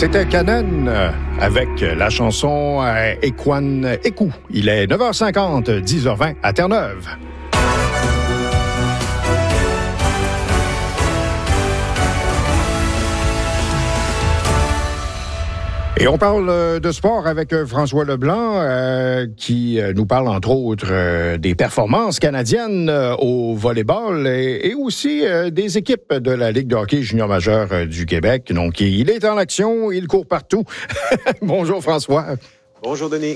C'était Canon avec la chanson Ekwan Eku. Il est 9h50, 10h20 à Terre-Neuve. Et on parle de sport avec François Leblanc qui nous parle entre autres des performances canadiennes au volleyball et aussi des équipes de la Ligue de hockey junior majeur du Québec. Donc, il est en action, il court partout. Bonjour François. Bonjour Denis.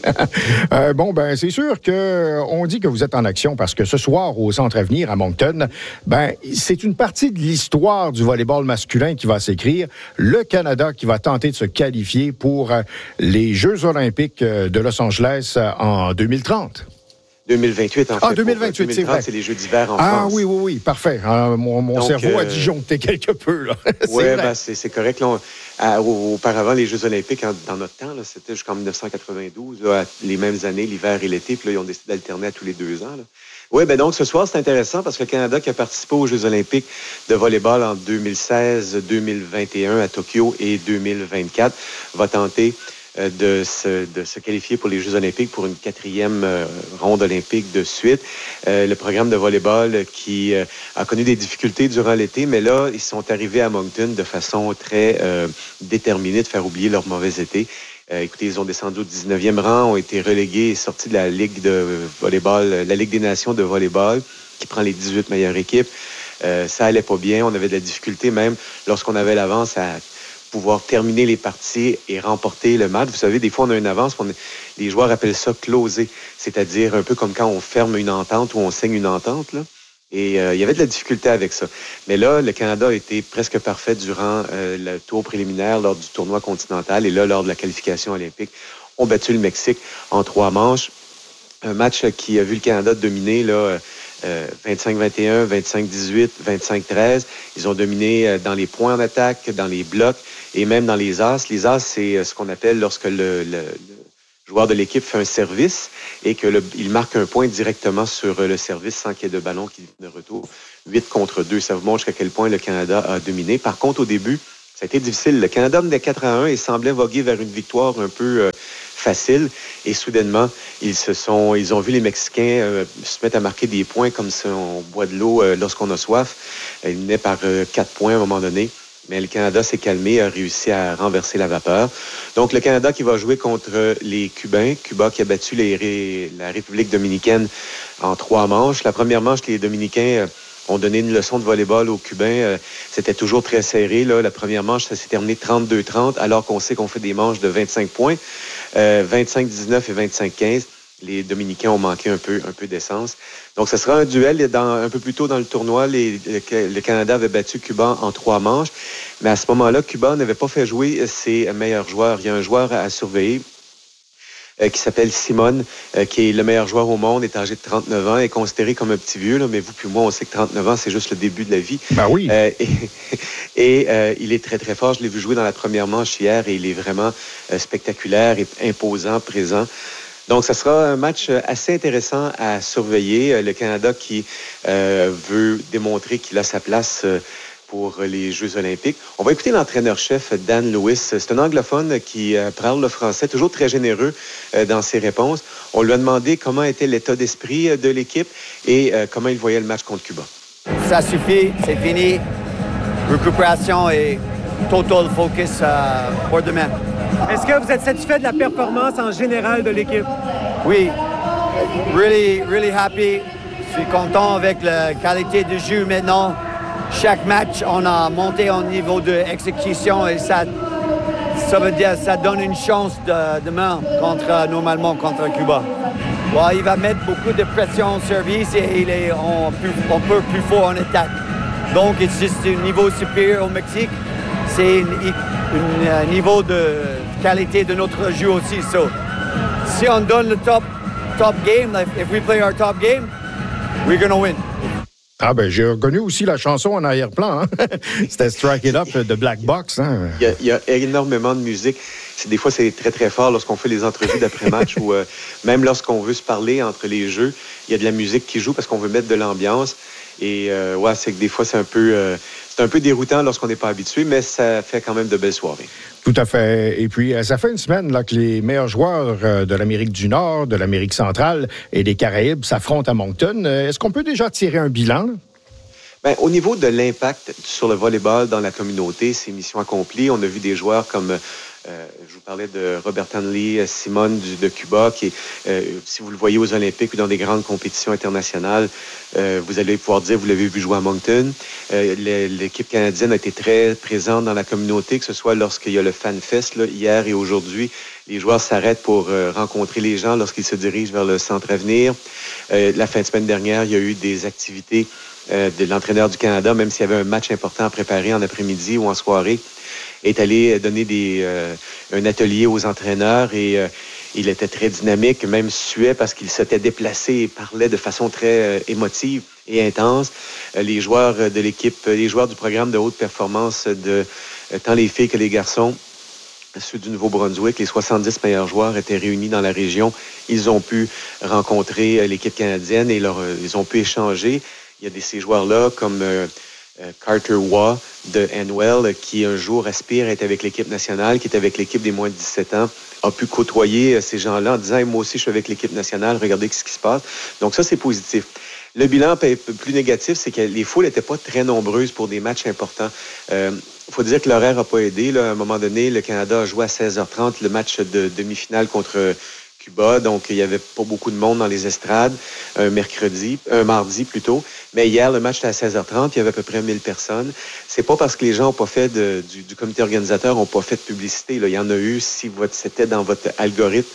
C'est sûr qu'on dit que vous êtes en action parce que ce soir, au Centre Avenir à Moncton, c'est une partie de l'histoire du volleyball masculin qui va s'écrire. Le Canada qui va tenter de se qualifier pour les Jeux olympiques de Los Angeles en 2030. 2028, en fait. 2028, c'est vrai. C'est les Jeux d'hiver en France. Oui, parfait. Mon cerveau a disjoncté quelque peu, là. C'est correct. Là, auparavant, les Jeux olympiques, dans notre temps, là, c'était jusqu'en 1992, là, les mêmes années, l'hiver et l'été, puis là, ils ont décidé d'alterner à tous les 2 ans. Là. Oui, donc ce soir, c'est intéressant parce que le Canada qui a participé aux Jeux olympiques de volleyball en 2016, 2021 à Tokyo et 2024 va tenter de se qualifier pour les Jeux olympiques pour une 4e ronde olympique de suite. Le programme de volleyball qui a connu des difficultés durant l'été, mais là, ils sont arrivés à Moncton de façon très déterminée de faire oublier leur mauvais été. Écoutez, ils ont descendu au 19e rang, ont été relégués et sortis de la Ligue de volleyball, la Ligue des nations de volleyball, qui prend les 18 meilleures équipes. Ça allait pas bien, on avait de la difficulté même lorsqu'on avait l'avance à pouvoir terminer les parties et remporter le match. Vous savez, des fois, on a une avance, les joueurs appellent ça « closer », c'est-à-dire un peu comme quand on ferme une entente ou on signe une entente, là. Et il y avait de la difficulté avec ça. Mais là, le Canada a été presque parfait durant le tour préliminaire lors du tournoi continental et là, lors de la qualification olympique, ont battu le Mexique en 3 manches. Un match qui a vu le Canada dominer, là, 25-21, 25-18, 25-13. Ils ont dominé dans les points en attaque, dans les blocs et même dans les as. Les as, c'est ce qu'on appelle lorsque le joueur de l'équipe fait un service et qu'il marque un point directement sur le service sans qu'il y ait de ballon qui de retour. 8-2. Ça vous montre jusqu'à quel point le Canada a dominé. Par contre, au début, ça a été difficile. Le Canada menait 4-1 et semblait voguer vers une victoire un peu facile. Et soudainement, ils ont vu les Mexicains se mettre à marquer des points comme si on boit de l'eau lorsqu'on a soif. Ils menaient par 4 points à un moment donné. Mais le Canada s'est calmé, a réussi à renverser la vapeur. Donc, le Canada qui va jouer contre les Cubains. Cuba qui a battu la République dominicaine en 3 manches. La première manche, les Dominicains ont donné une leçon de volleyball aux Cubains. C'était toujours très serré. Là. La première manche, ça s'est terminé 32-30, alors qu'on sait qu'on fait des manches de 25 points. 25-19 et 25-15. Les Dominicains ont manqué un peu d'essence. Donc, ce sera un duel. Un peu plus tôt dans le tournoi, le Canada avait battu Cuba en 3 manches. Mais à ce moment-là, Cuba n'avait pas fait jouer ses meilleurs joueurs. Il y a un joueur à surveiller qui s'appelle Simone, qui est le meilleur joueur au monde, est âgé de 39 ans, est considéré comme un petit vieux, là, mais vous puis moi, on sait que 39 ans, c'est juste le début de la vie. Ben oui. Il est très, très fort. Je l'ai vu jouer dans la première manche hier et il est vraiment spectaculaire et imposant, présent. Donc, ça sera un match assez intéressant à surveiller. Le Canada qui veut démontrer qu'il a sa place pour les Jeux olympiques. On va écouter l'entraîneur-chef Dan Lewis. C'est un anglophone qui parle le français, toujours très généreux dans ses réponses. On lui a demandé comment était l'état d'esprit de l'équipe et comment il voyait le match contre Cuba. Ça suffit, c'est fini. Récupération et total focus pour demain. Est-ce que vous êtes satisfait de la performance en général de l'équipe? Oui, really happy. Je suis content avec la qualité du jeu maintenant. Chaque match, on a monté au niveau d'exécution et ça veut dire que ça donne une chance demain normalement contre Cuba. Ouais, il va mettre beaucoup de pression au service et on peut plus fort en attaque. Donc, c'est juste un niveau supérieur au Mexique. C'est un niveau de qualité de notre jeu aussi. So, si on donne le top game, if we play our top game, we're going to win. Ah ben j'ai reconnu aussi la chanson en arrière-plan. Hein? C'était Strike It Up de Black Box. Hein? Il y a énormément de musique. Des fois, c'est très, très fort lorsqu'on fait les entrevues d'après-match ou même lorsqu'on veut se parler entre les jeux, il y a de la musique qui joue parce qu'on veut mettre de l'ambiance. Et c'est que des fois, c'est un peu c'est un peu déroutant lorsqu'on n'est pas habitué, mais ça fait quand même de belles soirées. Tout à fait. Et puis, ça fait une semaine là, que les meilleurs joueurs de l'Amérique du Nord, de l'Amérique centrale et des Caraïbes s'affrontent à Moncton. Est-ce qu'on peut déjà tirer un bilan? Bien, au niveau de l'impact sur le volleyball dans la communauté, c'est mission accomplie. On a vu des joueurs comme, je vous parlais de Robert Hanley, Simone de Cuba, qui, si vous le voyez aux Olympiques ou dans des grandes compétitions internationales, vous allez pouvoir dire, vous l'avez vu jouer à Moncton. L'équipe canadienne a été très présente dans la communauté, que ce soit lorsqu'il y a le Fan Fest, là, hier et aujourd'hui. Les joueurs s'arrêtent pour rencontrer les gens lorsqu'ils se dirigent vers le Centre Avenir. La fin de semaine dernière, il y a eu des activités de l'entraîneur du Canada, même s'il y avait un match important à préparer en après-midi ou en soirée, est allé donner un atelier aux entraîneurs et il était très dynamique, même suait parce qu'il s'était déplacé et parlait de façon très émotive et intense. Les joueurs de l'équipe, les joueurs du programme de haute performance de tant les filles que les garçons, ceux du Nouveau-Brunswick, les 70 meilleurs joueurs étaient réunis dans la région. Ils ont pu rencontrer l'équipe canadienne et ils ont pu échanger. Il y a ces joueurs-là comme Carter Waugh de Hanwell, qui un jour aspire à être avec l'équipe nationale, qui est avec l'équipe des moins de 17 ans, a pu côtoyer ces gens-là en disant hey, « Moi aussi, je suis avec l'équipe nationale, regardez ce qui se passe. » Donc ça, c'est positif. Le bilan plus négatif, c'est que les foules n'étaient pas très nombreuses pour des matchs importants. Il faut dire que l'horaire n'a pas aidé. Là. À un moment donné, le Canada a joué à 16h30 le match de demi-finale contre Cuba, donc il n'y avait pas beaucoup de monde dans les estrades un mardi plutôt. Mais hier, le match était à 16h30, il y avait à peu près 1000 personnes. C'est pas parce que les gens n'ont pas fait du comité organisateur n'ont pas fait de publicité. Là. Il y en a eu, si c'était dans votre algorithme,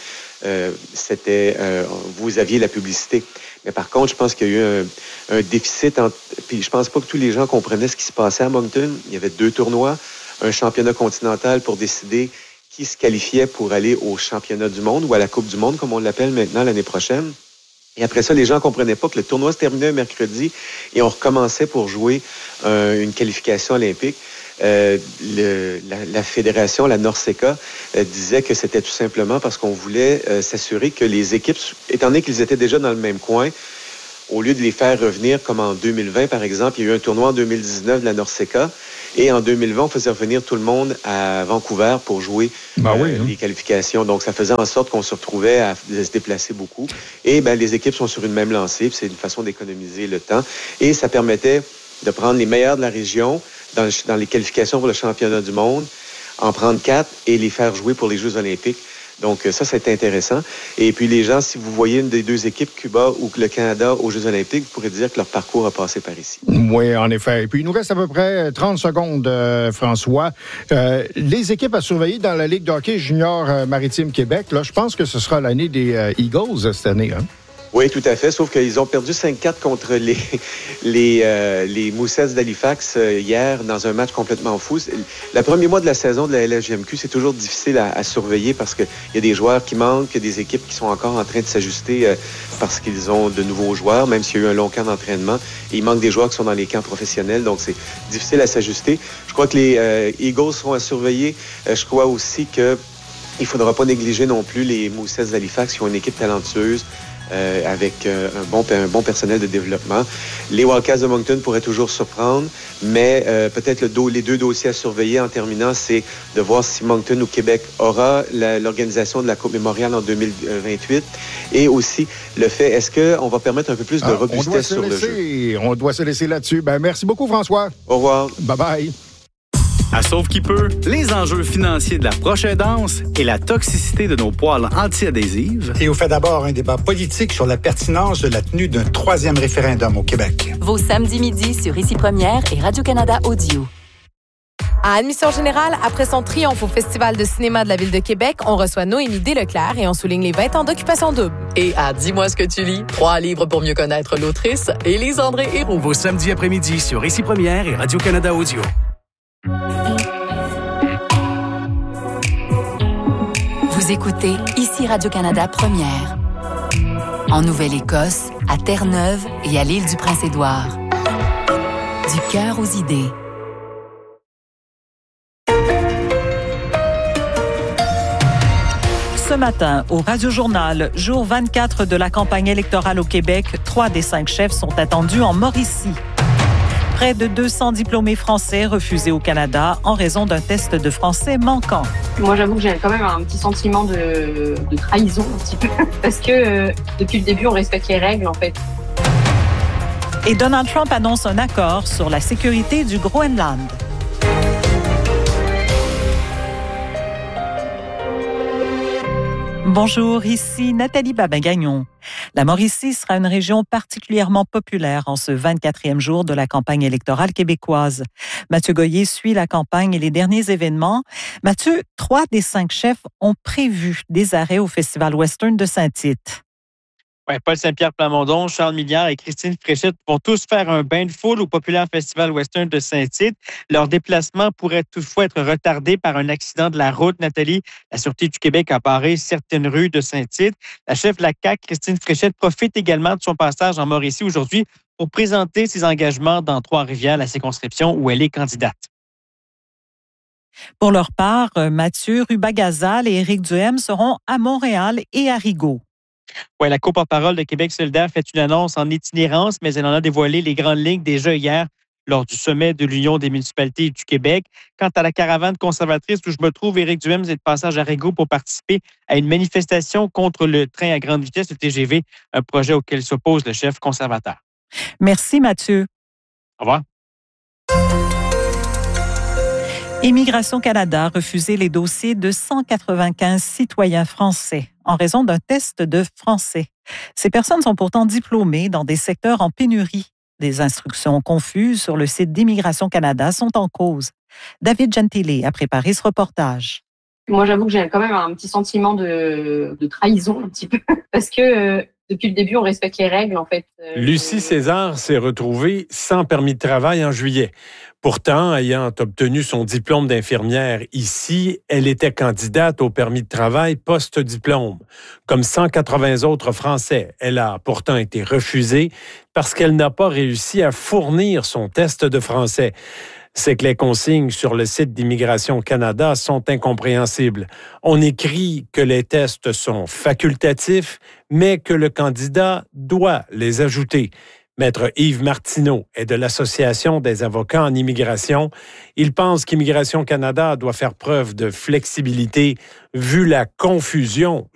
vous aviez la publicité. Mais par contre, je pense qu'il y a eu un déficit. Puis je pense pas que tous les gens comprenaient ce qui se passait à Moncton. Il y avait 2 tournois, un championnat continental pour décider qui se qualifiait pour aller au championnat du monde ou à la Coupe du monde, comme on l'appelle maintenant l'année prochaine. Et après ça, les gens ne comprenaient pas que le tournoi se terminait un mercredi et on recommençait pour jouer une qualification olympique. La fédération, la NORCECA, disait que c'était tout simplement parce qu'on voulait s'assurer que les équipes, étant donné qu'ils étaient déjà dans le même coin, au lieu de les faire revenir comme en 2020, par exemple, il y a eu un tournoi en 2019 de la NORCECA. Et en 2020, on faisait revenir tout le monde à Vancouver pour jouer les qualifications. Donc, ça faisait en sorte qu'on se retrouvait à se déplacer beaucoup. Et les équipes sont sur une même lancée. Puis c'est une façon d'économiser le temps. Et ça permettait de prendre les meilleurs de la région dans les qualifications pour le championnat du monde, en prendre 4 et les faire jouer pour les Jeux olympiques. Donc, ça, c'est intéressant. Et puis, les gens, si vous voyez une des 2 équipes, Cuba ou le Canada, aux Jeux olympiques, vous pourrez dire que leur parcours a passé par ici. Oui, en effet. Et puis, il nous reste à peu près 30 secondes, François. Les équipes à surveiller dans la Ligue de hockey junior maritime Québec, là, je pense que ce sera l'année des Eagles cette année, hein? Oui, tout à fait, sauf qu'ils ont perdu 5-4 contre les Moussets d'Halifax hier dans un match complètement fou. Le premier mois de la saison de la LHJMQ, c'est toujours difficile à surveiller parce qu'il y a des joueurs qui manquent, il y a des équipes qui sont encore en train de s'ajuster parce qu'ils ont de nouveaux joueurs, même s'il y a eu un long camp d'entraînement. Et il manque des joueurs qui sont dans les camps professionnels, donc c'est difficile à s'ajuster. Je crois que les Eagles seront à surveiller. Je crois aussi qu'il ne faudra pas négliger non plus les Moussets d'Halifax qui ont une équipe talentueuse. Avec un bon personnel de développement. Les Wildcats de Moncton pourraient toujours surprendre, mais peut-être les 2 dossiers à surveiller en terminant, c'est de voir si Moncton ou Québec aura l'organisation de la Coupe mémoriale en 2028 et aussi le fait, est-ce qu'on va permettre un peu plus de robustesse sur le jeu? On doit se laisser là-dessus. Merci beaucoup, François. Au revoir. Bye-bye. À Sauve qui peut, les enjeux financiers de la prochaine danse et la toxicité de nos poêles anti-adhésives. Et on fait d'abord un débat politique sur la pertinence de la tenue d'un 3e référendum au Québec. Vos samedis midi sur Ici Première et Radio-Canada Audio. À Admission Générale, après son triomphe au Festival de cinéma de la Ville de Québec, on reçoit Noémie Desleclerc et on souligne les 20 ans d'Occupation double. Et à Dis-moi ce que tu lis, 3 livres pour mieux connaître l'autrice, Élise-André Héroux. Vos samedis après-midi sur Ici Première et Radio-Canada Audio. Vous écoutez Ici Radio-Canada Première. En Nouvelle-Écosse, à Terre-Neuve et à l'île du Prince-Édouard. Du cœur aux idées. Ce matin, au Radio-Journal, jour 24 de la campagne électorale au Québec, 3 des 5 chefs sont attendus en Mauricie. Près de 200 diplômés français refusés au Canada en raison d'un test de français manquant. Moi, j'avoue que j'ai quand même un petit sentiment de trahison, un petit peu, parce que depuis le début, on respecte les règles, en fait. Et Donald Trump annonce un accord sur la sécurité du Groenland. Bonjour, ici Nathalie Babin-Gagnon. La Mauricie sera une région particulièrement populaire en ce 24e jour de la campagne électorale québécoise. Mathieu Goyer suit la campagne et les derniers événements. Mathieu, 3 des 5 chefs ont prévu des arrêts au Festival Western de Saint-Tite. Ouais, Paul Saint-Pierre Plamondon, Charles Milliard et Christine Fréchette vont tous faire un bain de foule au populaire Festival Western de Saint-Tite. Leur déplacement pourrait toutefois être retardé par un accident de la route. Nathalie, la Sûreté du Québec a barré certaines rues de Saint-Tite. La chef de la CAQ, Christine Fréchette, profite également de son passage en Mauricie aujourd'hui pour présenter ses engagements dans Trois-Rivières, la circonscription où elle est candidate. Pour leur part, Mathieu Rubagazal et Éric Duhem seront à Montréal et à Rigaud. Oui, la co-porte-parole de Québec solidaire fait une annonce en itinérance, mais elle en a dévoilé les grandes lignes déjà hier lors du sommet de l'Union des municipalités du Québec. Quant à la caravane conservatrice où je me trouve, Éric Duhem est de passage à Rigaud pour participer à une manifestation contre le train à grande vitesse, le TGV, un projet auquel s'oppose le chef conservateur. Merci Mathieu. Au revoir. Immigration Canada a refusé les dossiers de 195 citoyens français en raison d'un test de français. Ces personnes sont pourtant diplômées dans des secteurs en pénurie. Des instructions confuses sur le site d'Immigration Canada sont en cause. David Gentile a préparé ce reportage. Moi, j'avoue que j'ai quand même un petit sentiment de trahison, un petit peu, parce que depuis le début, on respecte les règles, en fait. Lucie César s'est retrouvée sans permis de travail en juillet. Pourtant, ayant obtenu son diplôme d'infirmière ici, elle était candidate au permis de travail post-diplôme. Comme 180 autres Français, elle a pourtant été refusée parce qu'elle n'a pas réussi à fournir son test de français. C'est que les consignes sur le site d'Immigration Canada sont incompréhensibles. On écrit que les tests sont facultatifs, mais que le candidat doit les ajouter. Maître Yves Martineau est de l'Association des avocats en immigration. Il pense qu'Immigration Canada doit faire preuve de flexibilité vu la confusion